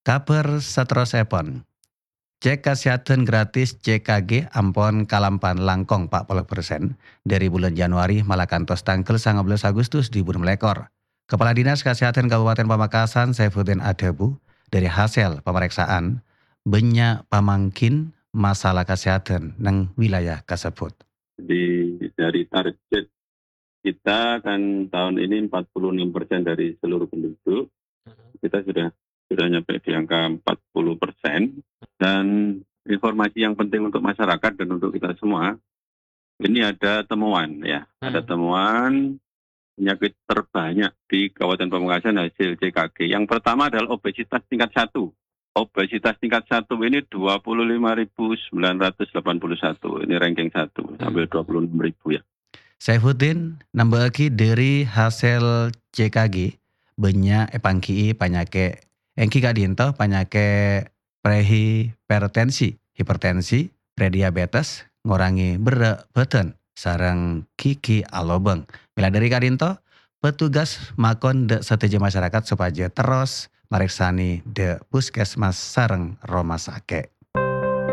Kabar saterosipun, cek kesehatan gratis CKG ampun kalampan langkong 40% dari bulan Januari malah kantos tanggal 19 Agustus di Lekor. Kepala Dinas Kesehatan Kabupaten Pamekasan Saifuddin Adebu dari hasil pemeriksaan banyak pamangkin masalah kesehatan nang wilayah tersebut. Dari target kita kan tahun ini 46% dari seluruh penduduk, kita sudah nyampe di angka 40%. Dan informasi yang penting untuk masyarakat dan untuk kita semua, ini ada temuan ya, ada temuan penyakit terbanyak di Kabupaten Pamekasan hasil CKG. Yang pertama adalah obesitas tingkat 1. Obesitas tingkat 1 ini 25.981, ini ranking 1, sampai 26.000 ya. Saifuddin nambah lagi dari hasil CKG banyak pangki penyakit engki kak dinto penyakit prehipertensi, hipertensi, prediabetes, ngurangi berat badan, sarang kiki alobeng. Bila dari kak dinto, petugas makon de setuju masyarakat supaya terus meriksani de puskesmas sarang rumah sakit.